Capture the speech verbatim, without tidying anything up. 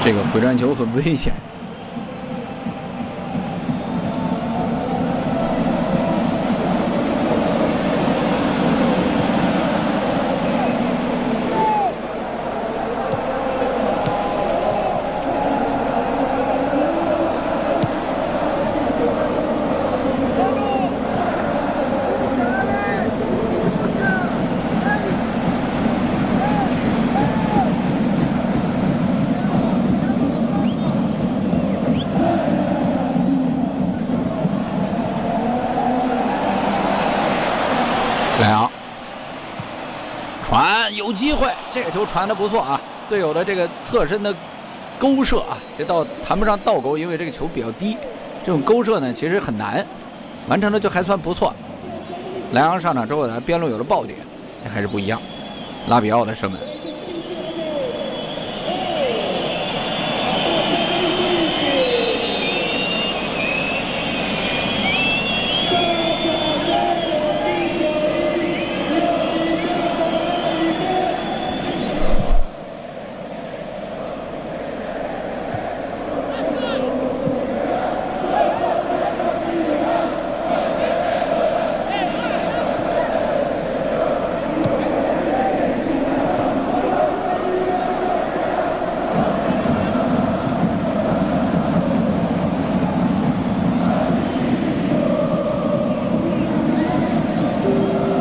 这个回传球很危险。莱昂传有机会，这个球传的不错啊！队友的这个侧身的勾射啊，这倒谈不上倒钩，因为这个球比较低。这种勾射呢，其实很难，完成的就还算不错。莱昂上场之后呢，边路有了爆点，这还是不一样。拉比奥的射门。